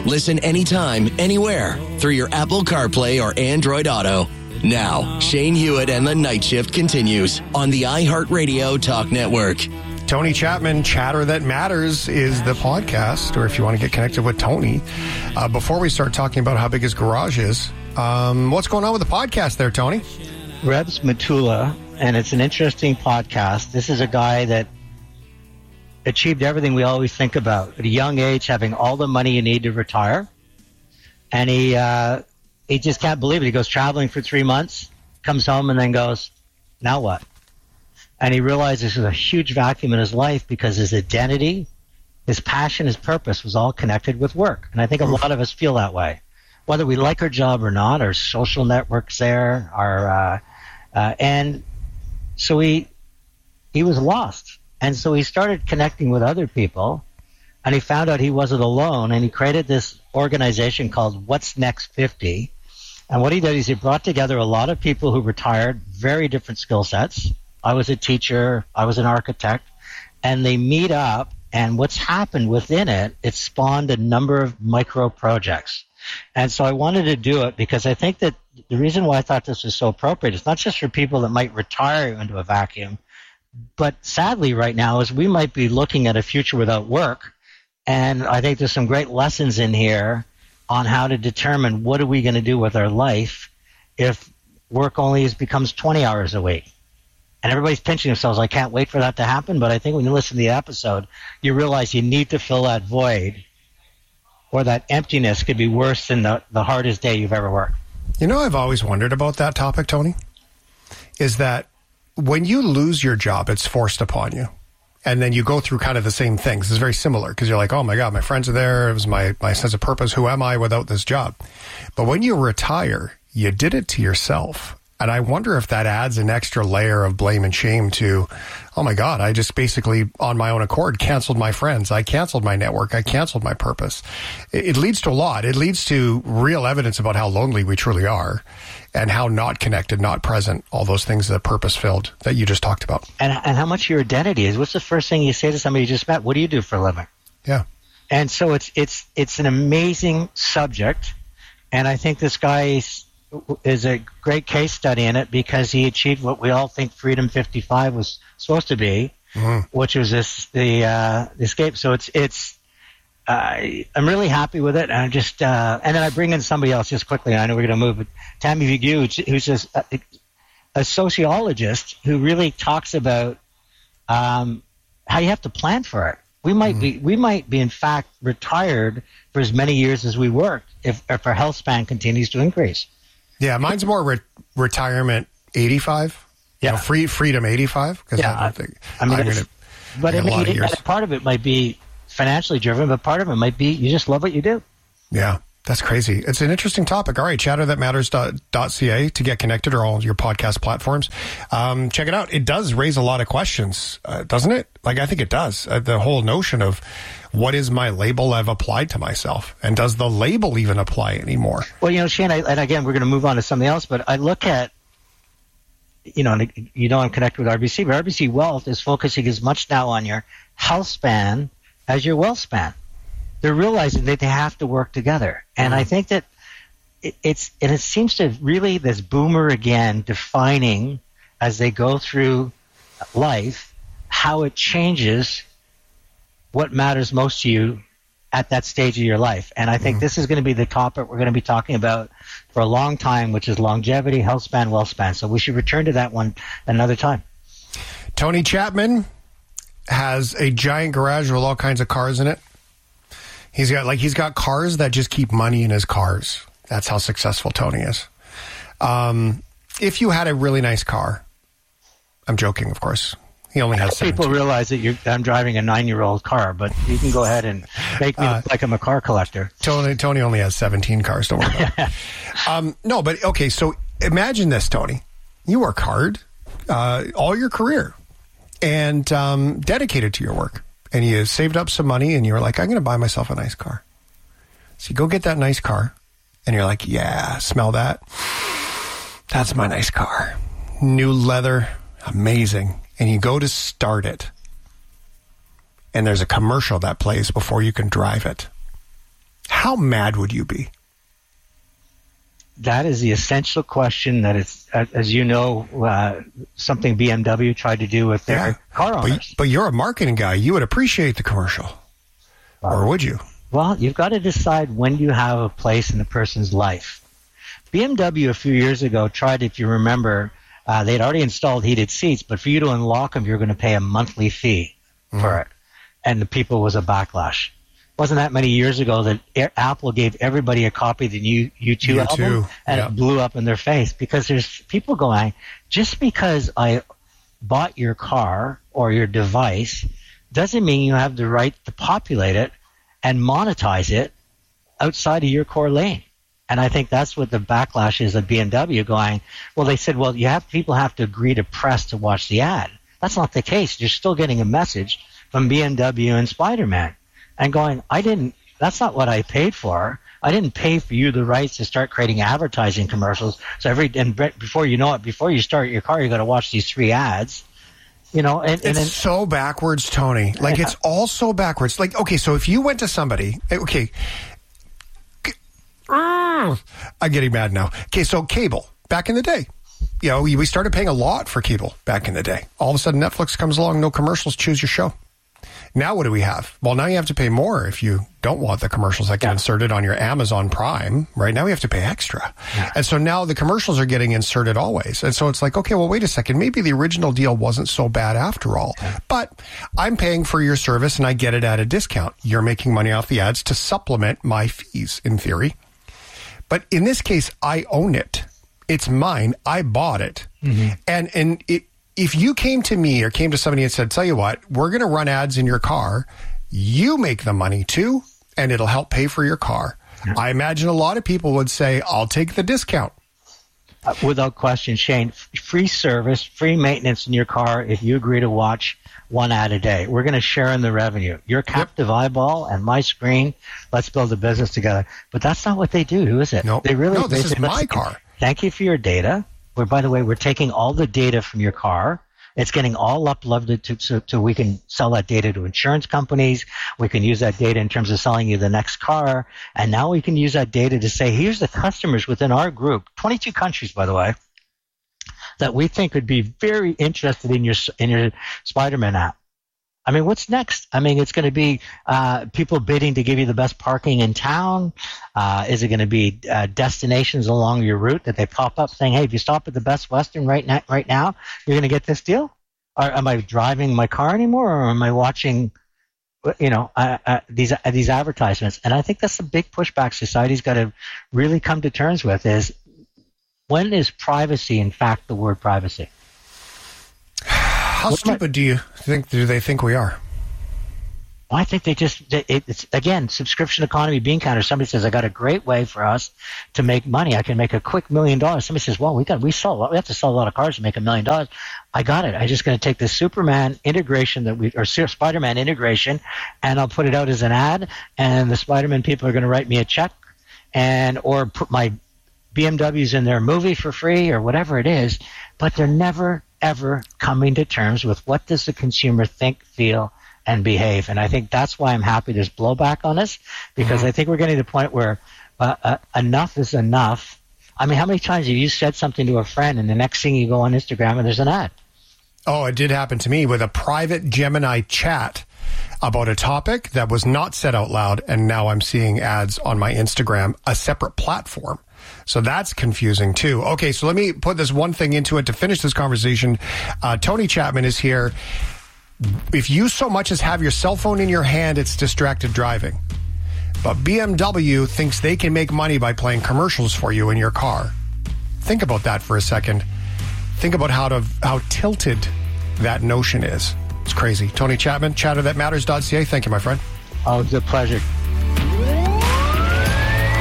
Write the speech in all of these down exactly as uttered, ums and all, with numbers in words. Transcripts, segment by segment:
Listen anytime, anywhere through your Apple CarPlay or Android Auto. Now, Shane Hewitt and the Night Shift continues on the iHeartRadio Talk Network. Tony Chapman, Chatter That Matters is the podcast, or if you want to get connected with Tony. Uh, before we start talking about how big his garage is, um, what's going on with the podcast there, Tony? Rebs Matula, and it's an interesting podcast. This is a guy that achieved everything we always think about. At a young age, having all the money you need to retire. And he uh, he just can't believe it. He goes traveling for three months, comes home, and then goes, now what? And he realizes there's a huge vacuum in his life because his identity, his passion, his purpose was all connected with work. And I think a lot of us feel that way. Whether we like our job or not, our social networks there, our uh, uh, and so he he was lost. And so he started connecting with other people, and he found out he wasn't alone, and he created this organization called What's Next fifty. And what he did is he brought together a lot of people who retired, very different skill sets. I was a teacher, I was an architect, and they meet up, and what's happened within it, it spawned a number of micro projects. And so I wanted to do it because I think that the reason why I thought this was so appropriate is not just for people that might retire into a vacuum, but sadly right now is we might be looking at a future without work. And I think there's some great lessons in here on how to determine what are we going to do with our life if work only is, becomes twenty hours a week. And everybody's pinching themselves. I can't wait for that to happen. But I think when you listen to the episode, you realize you need to fill that void, or that emptiness could be worse than the, the hardest day you've ever worked. You know, I've always wondered about that topic, Tony, is that when you lose your job, it's forced upon you. And then you go through kind of the same things. It's very similar because you're like, oh my God, my friends are there. It was my, my sense of purpose. Who am I without this job? But when you retire, you did it to yourself. And I wonder if that adds an extra layer of blame and shame to, oh my God, I just basically on my own accord canceled my friends. I canceled my network. I canceled my purpose. It, it leads to a lot. It leads to real evidence about how lonely we truly are and how not connected, not present, all those things that purpose filled that you just talked about. And, and how much your identity is. What's the first thing you say to somebody you just met? What do you do for a living? Yeah. And so it's, it's, it's an amazing subject. And I think this guy's, is a great case study in it because he achieved what we all think Freedom fifty-five was supposed to be, mm-hmm. which was this the uh, the escape. So it's it's uh, I'm really happy with it. And I just uh, and then I bring in somebody else just quickly. I know we're going to move, but Tammy Vigue, who's just a, a sociologist who really talks about um, how you have to plan for it. We might mm-hmm. be we might be in fact retired for as many years as we worked if, if our health span continues to increase. Yeah, mine's more re- retirement eighty-five. Yeah, you know, free freedom eighty-five. Because yeah, I don't think I mean, I'm gonna, but I mean, it, part of it might be financially driven, but part of it might be you just love what you do. Yeah, that's crazy. It's an interesting topic. All right, chatter that matters dot c a to get connected, or all your podcast platforms. Um, check it out. It does raise a lot of questions, uh, doesn't it? Like, I think it does. Uh, the whole notion of what is my label I've applied to myself? And does the label even apply anymore? Well, you know, Shane, I, and again, we're going to move on to something else, but I look at, you know, you know I'm connected with R B C, but R B C Wealth is focusing as much now on your health span as your wealth span. They're realizing that they have to work together. And mm-hmm. I think that it, it's, and it seems to really, this boomer again, defining as they go through life, how it changes what matters most to you at that stage of your life. And I think mm-hmm. this is going to be the topic we're going to be talking about for a long time, which is longevity, health span, wealth span. So we should return to that one another time. Tony Chapman has a giant garage with all kinds of cars in it. He's got like he's got cars that just keep money in his cars. That's how successful Tony is. Um, if you had a really nice car, I'm joking, of course. He only has seventeen. People realize that you're, I'm driving a nine-year-old car, but you can go ahead and make me uh, look like I'm a car collector. Tony Tony only has seventeen cars. Don't worry about it. Um, no, but okay. So imagine this, Tony. You work hard uh, all your career and um, dedicated to your work, and you saved up some money, and you were like, "I'm going to buy myself a nice car." So you go get that nice car, and you're like, "Yeah, smell that? That's my nice car. New leather, amazing." And you go to start it, and there's a commercial that plays before you can drive it. how mad would you be? That is the essential question that is, as you know, uh, something B M W tried to do with their yeah. car owners. But, but you're a marketing guy. You would appreciate the commercial. Wow. Or would you? Well, you've got to decide when you have a place in a person's life. B M W a few years ago tried, if you remember, uh, they'd already installed heated seats, but for you to unlock them, you're going to pay a monthly fee mm. for it. And the people was a backlash. Wasn't that many years ago that Apple gave everybody a copy of the new U two album, and yeah. it blew up in their face because there's people going, just because I bought your car or your device doesn't mean you have the right to populate it and monetize it outside of your core lane. And I think that's what the backlash is of B M W going, well, they said, well, you have people have to agree to press to watch the ad. That's not the case. You're still getting a message from B M W and Spider-Man. And going, I didn't, that's not what I paid for. I didn't pay for you the rights to start creating advertising commercials. So every, and before you know it, before you start your car, you got to watch these three ads. You know, and, and it's then, so backwards, Tony. Like, it's all so backwards. Like, okay, so if you went to somebody, okay, I'm getting mad now. Okay, so cable, back in the day. You know, we started paying a lot for cable back in the day. All of a sudden, Netflix comes along, no commercials, choose your show. Now what do we have? Well, now you have to pay more if you don't want the commercials that get yeah. inserted on your Amazon Prime. Right now we have to pay extra. Yeah. And so now the commercials are getting inserted always. And so it's like, okay, well, wait a second. Maybe the original deal wasn't so bad after all. Yeah. But I'm paying for your service and I get it at a discount. You're making money off the ads to supplement my fees, in theory. But in this case, I own it. It's mine. I bought it. Mm-hmm. And, and it, if you came to me or came to somebody and said, tell you what, we're going to run ads in your car, you make the money too, and it'll help pay for your car. Yeah. I imagine a lot of people would say, I'll take the discount. Uh, without question, Shane, free service, free maintenance in your car if you agree to watch one ad a day. We're going to share in the revenue. Your captive yep. eyeball and my screen, let's build a business together. But that's not what they do, is it? Nope. They really, no, this they is say, my car. Thank you for your data. Where, by the way, we're taking all the data from your car. It's getting all uploaded to, so, so we can sell that data to insurance companies. We can use that data in terms of selling you the next car. And now we can use that data to say, here's the customers within our group, twenty-two countries, by the way, that we think would be very interested in your, in your Spider-Man app. I mean, what's next? I mean, it's going to be uh, people bidding to give you the best parking in town. Uh, is it going to be uh, destinations along your route that they pop up saying, hey, if you stop at the Best Western right now, right now, you're going to get this deal? Or am I driving my car anymore, or am I watching, you know, uh, uh, these uh, these advertisements? And I think that's the big pushback society's got to really come to terms with is, when is privacy, in fact, the word privacy? How what stupid I, do you think do they think we are? I think they just, it, it's, again, subscription economy bean counter. Somebody says, I got a great way for us to make money. I can make a quick million dollars. Somebody says, well, we got, we sell a lot, we have to sell a lot of cars to make a million dollars. I got it. I'm just going to take the Superman integration that we, or Spider-Man integration, and I'll put it out as an ad, and the Spider-Man people are going to write me a check, and, or put my B M Ws in their movie for free or whatever it is, but they're never, ever coming to terms with what does the consumer think, feel, and behave. And I think that's why I'm happy there's blowback on this, because mm-hmm. I think we're getting to the point where uh, uh, enough is enough. I mean, how many times have you said something to a friend and the next thing you go on Instagram and there's an ad? Oh, it did happen to me with a private Gemini chat about a topic that was not said out loud, and now I'm seeing ads on my Instagram, a separate platform. So that's confusing too. Okay, so let me put this one thing into it to finish this conversation. Uh, Tony Chapman is here. If you so much as have your cell phone in your hand, it's distracted driving. But B M W thinks they can make money by playing commercials for you in your car. Think about that for a second. Think about how to how tilted that notion is. It's crazy. Tony Chapman, chatter that matters dot c a. Thank you, my friend. Oh, it's a pleasure.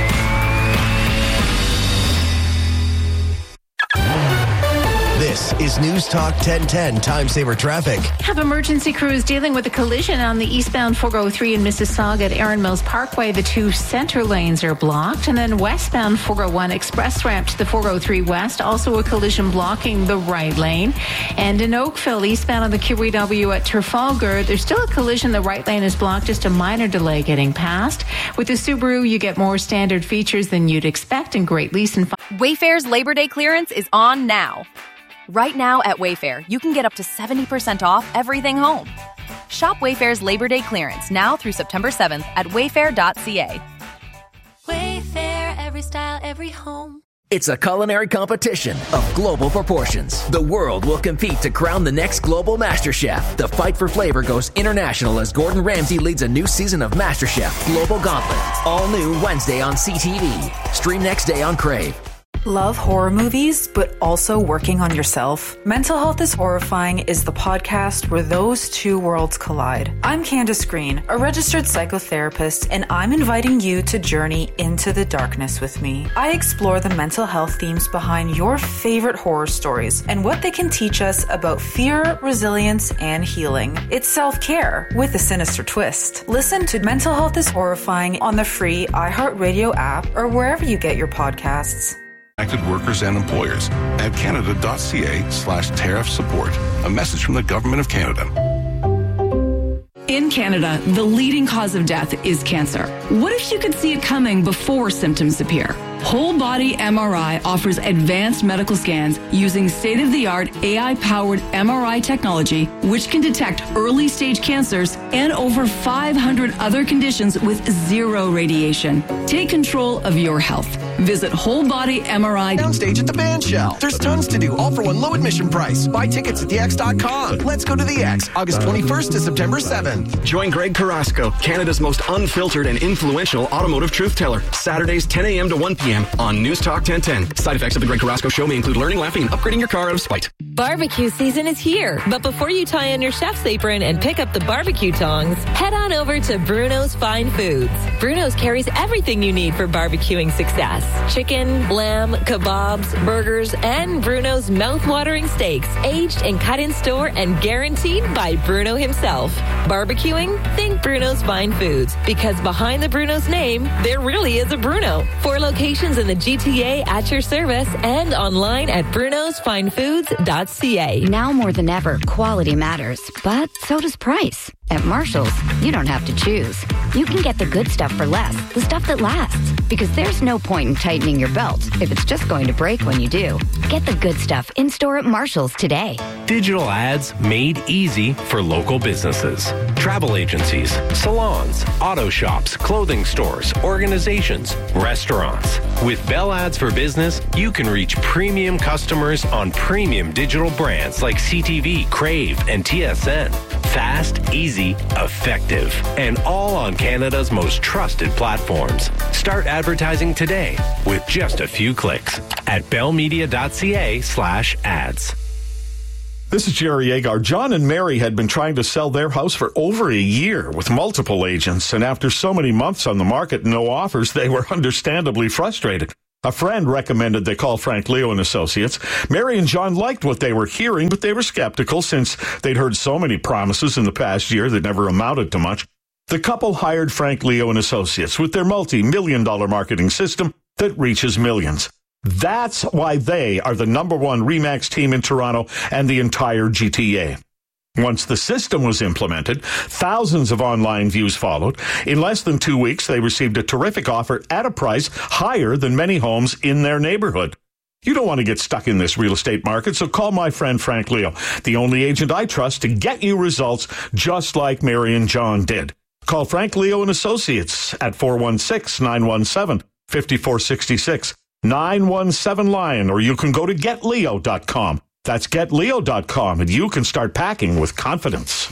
This is Here's News Talk ten ten Time Saver Traffic. Have emergency crews dealing with a collision on the eastbound four oh three in Mississauga at Erin Mills Parkway. The two center lanes are blocked. And then westbound four oh one express ramp to the four oh three west. Also a collision blocking the right lane. And in Oakville, eastbound on the Q E W at Trafalgar, there's still a collision. The right lane is blocked. Just a minor delay getting past. With the Subaru, you get more standard features than you'd expect and great lease and fi- Wayfair's Labor Day clearance is on now. Right now at Wayfair, you can get up to seventy percent off everything home. Shop Wayfair's Labor Day clearance now through September seventh at wayfair dot c a. Wayfair, every style, every home. It's a culinary competition of global proportions. The world will compete to crown the next global MasterChef. The fight for flavor goes international as Gordon Ramsay leads a new season of MasterChef Global Gauntlet. All new Wednesday on C T V. Stream next day on Crave. Love horror movies, but also working on yourself? Mental Health is Horrifying is the podcast where those two worlds collide. I'm Candace Green, a registered psychotherapist, and I'm inviting you to journey into the darkness with me. I explore the mental health themes behind your favorite horror stories and what they can teach us about fear, resilience, and healing. It's self-care with a sinister twist. Listen to Mental Health is Horrifying on the free iHeartRadio app or wherever you get your podcasts. Workers and employers at canada.ca slash tariff support. A message from the Government of Canada. In Canada, the leading cause of death is cancer. What if you could see it coming before symptoms appear? Whole Body M R I offers advanced medical scans using state-of-the-art A I-powered M R I technology, which can detect early-stage cancers and over five hundred other conditions with zero radiation. Take control of your health. Visit Whole Body M R I. Downstage at the band shell. There's tons to do, all for one low admission price. Buy tickets at the x dot com. Let's go to the X, August twenty-first to September seventh. Join Greg Carrasco, Canada's most unfiltered and influential automotive truth teller. Saturdays ten a.m. to one p.m. on News Talk ten ten. Side effects of the Greg Carrasco Show may include learning, laughing, and upgrading your car out of spite. Barbecue season is here, but before you tie on your chef's apron and pick up the barbecue tongs, head on over to Bruno's Fine Foods. Bruno's carries everything you need for barbecuing success. Chicken, lamb, kebabs, burgers, and Bruno's mouth-watering steaks, aged and cut in store and guaranteed by Bruno himself. Barbecuing? Think Bruno's Fine Foods, because behind the Bruno's name, there really is a Bruno. Four locations in the G T A at your service and online at brunos fine foods dot c a. Now more than ever, quality matters, but so does price. At Marshall's, you don't have to choose. You can get the good stuff for less, the stuff that lasts. Because there's no point in tightening your belt if it's just going to break when you do. Get the good stuff in store at Marshall's today. Digital ads made easy for local businesses. Travel agencies, salons, auto shops, clothing stores, organizations, restaurants. With Bell Ads for Business, you can reach premium customers on premium digital brands like C T V, Crave, and T S N. Fast, easy, effective, and all on Canada's most trusted platforms. Start advertising today with just a few clicks at bellmedia.ca slash ads. This is Jerry Agar. John and Mary had been trying to sell their house for over a year with multiple agents, and after so many months on the market and no offers, they were understandably frustrated. A friend recommended they call Frank Leo and Associates. Mary and John liked what they were hearing, but they were skeptical since they'd heard so many promises in the past year that never amounted to much. The couple hired Frank Leo and Associates with their multi-million dollar marketing system that reaches millions. That's why they are the number one RE/MAX team in Toronto and the entire G T A. Once the system was implemented, thousands of online views followed. In less than two weeks, they received a terrific offer at a price higher than many homes in their neighborhood. You don't want to get stuck in this real estate market, so call my friend Frank Leo, the only agent I trust to get you results just like Mary and John did. Call Frank Leo and Associates at four one six, nine one seven, five four six six, nine one seven Lion, or you can go to get leo dot com. That's get leo dot com, and you can start packing with confidence.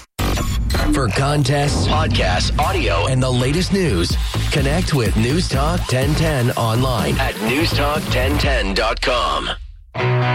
For contests, podcasts, audio, and the latest news, connect with News Talk ten ten online at news talk ten ten dot com.